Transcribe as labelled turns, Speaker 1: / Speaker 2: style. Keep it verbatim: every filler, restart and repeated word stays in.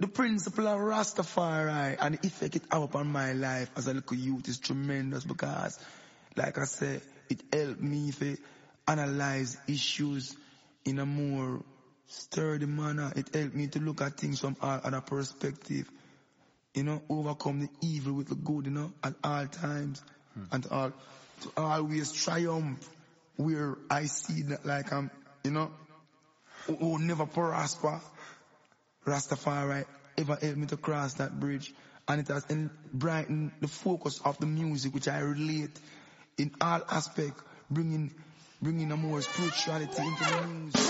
Speaker 1: The principle of Rastafari and the effect it have upon my life as a little youth is tremendous because, like I said, it helped me to analyze issues in a more sturdy manner. It helped me to look at things from all other perspective. You know, overcome the evil with the good, you know, at all times. Hmm. And to, all, to always triumph where I see that like I'm, you know, who, who never prosper. Rastafari ever helped me to cross that bridge, and it has brightened the focus of the music, which I relate in all aspects, bringing bringing a more spirituality into the music.